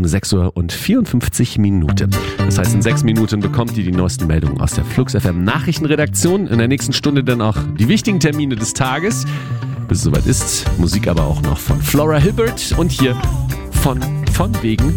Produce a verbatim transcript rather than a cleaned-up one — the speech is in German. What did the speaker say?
sechs Uhr und vierundfünfzig Minuten. Das heißt, in sechs Minuten bekommt ihr die neuesten Meldungen aus der Flux F M Nachrichtenredaktion. In der nächsten Stunde dann auch die wichtigen Termine des Tages. Bis es soweit ist, Musik aber auch noch von Flora Hilbert und hier von Von wegen